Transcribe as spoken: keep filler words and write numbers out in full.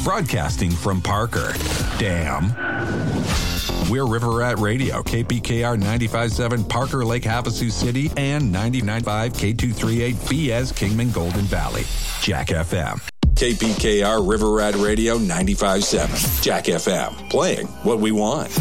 broadcasting from Parker. Damn. We're River Rat Radio, K P K R ninety-five point seven, Parker Lake, Havasu City, and ninety-nine point five, K two thirty-eight, Fies, Kingman, Golden Valley. Jack F M. K P K R River Rat Radio ninety-five point seven. Jack F M. Playing what we want.